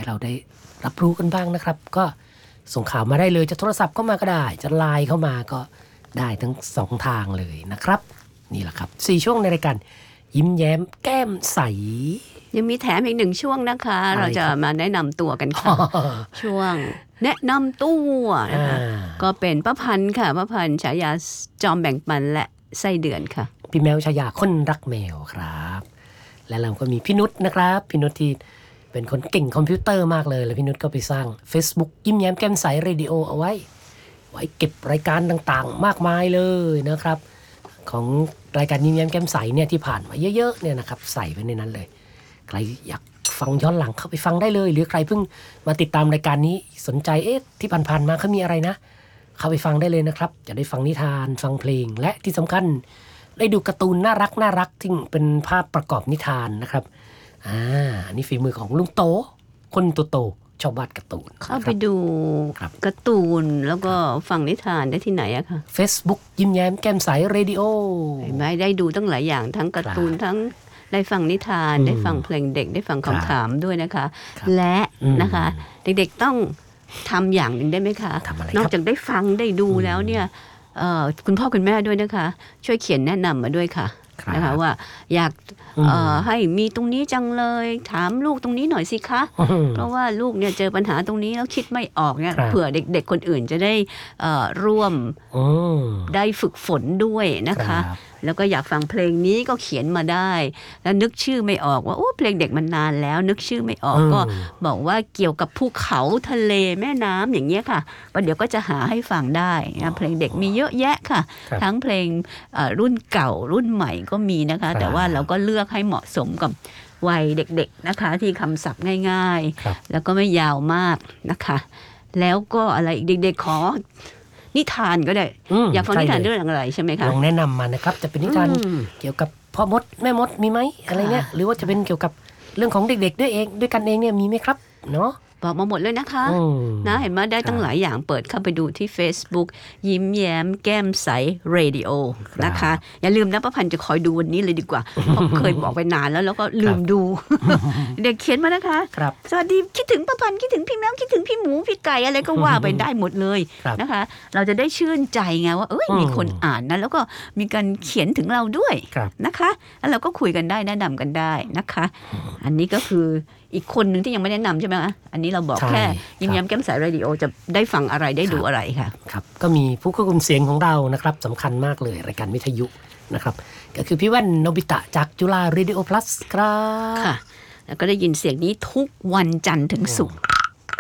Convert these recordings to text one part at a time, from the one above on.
เราได้รับรู้กันบ้างนะครับก็ส่งข่าวมาได้เลยจะโทรศัพท์เข้ามาก็ได้จะไลน์เข้ามาก็ได้ทั้ง2ทางเลยนะครับนี่แหละครับ4ช่วงในรายการยิ้มแย้มแก้มใสยังมีแถมอีก1ช่วงนะคะเราจะมาแนะนำตัวกันค่ะช่วงแนะนำตัวนะคะก็เป็นป้าพันธ์ค่ะป้าพันธ์ฉายาจอมแบ่งปันและไส้เดือนค่ะพี่แมวฉายาคนรักแมวครับและเราก็มีพี่นุชนะครับพี่นุชที่เป็นคนเก่งคอมพิวเตอร์มากเลยแล้วพี่นุชก็ไปสร้าง Facebook ยิ้มแย้มแก้มใสเรดิโอเอาไว้เก็บรายการต่างๆมากมายเลยนะครับของรายการยิ้มแย้มแก้มใสเนี่ยที่ผ่านมาเยอะๆเนี่ยนะครับใส่ไว้ในนั้นเลยใครอยากฟังย้อนหลังเข้าไปฟังได้เลยหรือใครเพิ่งมาติดตามรายการนี้สนใจที่ผ่านๆมาเขามีอะไรนะเข้าไปฟังได้เลยนะครับจะได้ฟังนิทานฟังเพลงและที่สำคัญได้ดูการ์ตูนน่ารักที่เป็นภาพประกอบนิทานนะครับอันนี้ฝีมือของลุงโตคนโตชอบวาดการ์ตูนเข้าไปดูการ์ตูนแล้วก็ฟังนิทานได้ที่ไหนอะคะ Facebook ยิ้มแย้มแก้มใสเรดิโอเห็นไหมได้ดูตั้งหลายอย่างทั้งการ์ตูนทั้งได้ฟังนิทานได้ฟังเพลงเด็กได้ฟังคำถามด้วยนะคะและนะคะเด็กๆต้องทำอย่างหนึ่งได้ไหมคะนอกจากได้ฟังได้ดูแล้วเนี่ยคุณพ่อคุณแม่ด้วยนะคะช่วยเขียนแนะนำมาด้วยค่ะนะคะว่าอยากให้มีตรงนี้จังเลยถามลูกตรงนี้หน่อยสิคะเพราะว่าลูกเนี่ยเจอปัญหาตรงนี้แล้วคิดไม่ออกเนี่ยเผื่อเด็กๆคนอื่นจะได้ร่วมได้ฝึกฝนด้วยนะคะแล้วก็อยากฟังเพลงนี้ก็เขียนมาได้แล้วนึกชื่อไม่ออกว่าโอ้เพลงเด็กมันนานแล้วนึกชื่อไม่ออกก็บอกว่าเกี่ยวกับภูเขาทะเลแม่น้ำอย่างเงี้ยค่ะประเดี๋ยวก็จะหาให้ฟังได้นะเพลงเด็กมีเยอะแยะค่ะทั้งเพลงรุ่นเก่ารุ่นใหม่ก็มีนะคะแต่ว่าเราก็เลือกให้เหมาะสมกับวัยเด็กๆนะคะที่คำศัพท์ง่ายๆแล้วก็ไม่ยาวมากนะคะแล้วก็อะไรอีกเด็กๆขอนิทานก็ได้อยากฟังนิทานเรื่องอะไรใช่ไหมคะลองแนะนำมานะครับจะเป็นนิทานเกี่ยวกับพ่อมดแม่มดมีไหมอะไรเนี่ยหรือว่าจะเป็นเกี่ยวกับเรื่องของเด็กๆด้วยกันเองเนี่ยมีไหมครับเนาะบอกมาหมดเลยนะคะนะเห็นไหมได้ตั้งหลายอย่างเปิดเข้าไปดูที่ Facebook ยิ้มแย้มแก้มใสเรดิโอนะคะอย่าลืมนะป้าพันธ์จะคอยดูวันนี้เลยดีกว่าเพราะเคยบอกไปนานแล้วก็ลืมดูเด็กเขียนมานะคะสวัสดีคิดถึงป้าพันธ์คิดถึงพี่แมวคิดถึงพี่หมูพี่ไก่อะไรก็ว่าไปได้หมดเลยนะคะเราจะได้ชื่นใจไงว่ามีคนอ่านนะแล้วก็มีการเขียนถึงเราด้วยนะคะแล้วเราก็คุยกันได้แนะนำกันได้นะคะอันนี้ก็คืออีกคนหนึ่งที่ยังไม่แนะนำใช่ไหมคะอันนี้เราบอกแค่ยิ้มแย้มแก้มใสเรดิโอจะได้ฟังอะไรได้ดูอะไรค่ะครับก็มีผู้ควบคุมเสียงของเรานะครับสำคัญมากเลยรายการวิทยุนะครับก็คือพี่แว่นโนบิตะจากจุฬาเรดิโอพลัสครับค่ะแล้วก็ได้ยินเสียงนี้ทุกวันจันทร์ถึงศุกร์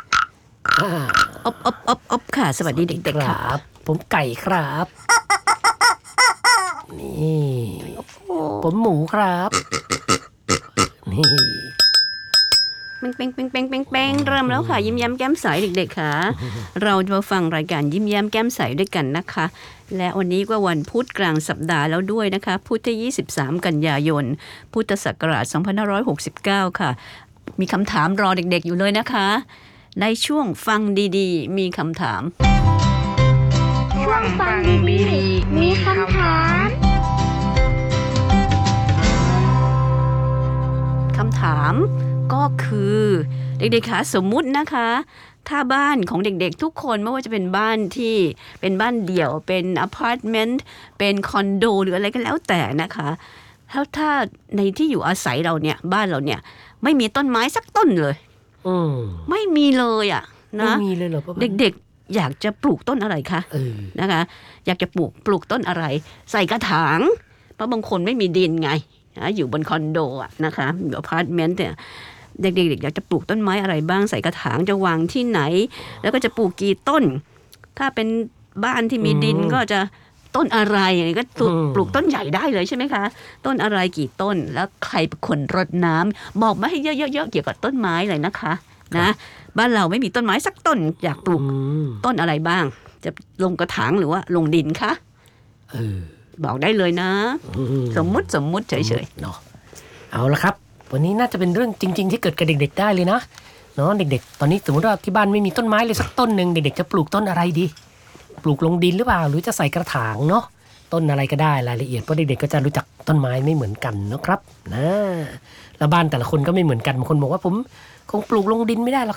อบค่ะสวัสดีเด็กๆครับผมไก่ครับนี่ผมหมูครับนี่เป้งเริ่มแล้วค่ะยิ้มแย้มแก้มใสเด็กๆค่ะเราจะมาฟังรายการยิ้มแย้มแก้มใสด้วยกันนะคะและวันนี้ก็วันพุธกลางสัปดาห์แล้วด้วยนะคะพุธที่23กันยายนพุทธศักราช2569ค่ะมีคำถามรอเด็กๆอยู่เลยนะคะในช่วงฟังดีๆมีคำถามช่วงฟังดีๆมีคำถามก็คือเด็กๆคะสมมุตินะคะถ้าบ้านของเด็กๆทุกคนไม่ว่าจะเป็นบ้านที่เป็นบ้านเดี่ยวเป็นอพาร์ตเมนต์เป็นคอนโดหรืออะไรก็แล้วแต่นะคะแล้วถ้าในที่อยู่อาศัยเราเนี่ยบ้านเราเนี่ยไม่มีต้นไม้สักต้นเลยไม่มีเลยอ่ะนะไม่มีเลยเหรอเด็กๆอยากจะปลูกต้นอะไรคะนะคะอยากจะปลูกต้นอะไรใส่กระถางเพราะบางคนไม่มีดินไงอยู่บนคอนโดอ่ะนะคะอยู่อพาร์ตเมนต์เนี่ยเด็กๆอยากจะปลูกต้นไม้อะไรบ้างใส่กระถางจะวางที่ไหนแล้วก็จะปลูกกี่ต้นถ้าเป็นบ้านที่มีดินก็จะต้นอะไรอย่างนี้ก็ปลูกต้นใหญ่ได้เลยใช่ไหมคะต้นอะไรกี่ต้นแล้วใครเป็นคนรดน้ำบอกมาให้เยอะๆเกี่ยวกับต้นไม้เลยนะคะนะบ้านเราไม่มีต้นไม้สักต้นอยากปลูกต้นอะไรบ้างจะลงกระถางหรือว่าลงดินคะบอกได้เลยนะสมมุติเฉยๆเนาะเอาละครับวันนี้น่าจะเป็นเรื่องจริงๆที่เกิดกับเด็กๆได้เลยนะเนาะเด็กๆตอนนี้สมมติว่าที่บ้านไม่มีต้นไม้เลยสักต้นนึงเด็กๆจะปลูกต้นอะไรดีปลูกลงดินหรือเปล่าหรือจะใส่กระถางเนาะต้นอะไรก็ได้รายละเอียดเพราะเด็กๆก็จะรู้จักต้นไม้ไม่เหมือนกันนะครับนะแล้วบ้านแต่ละคนก็ไม่เหมือนกันบางคนบอกว่าผมคงปลูกลงดินไม่ได้หรอก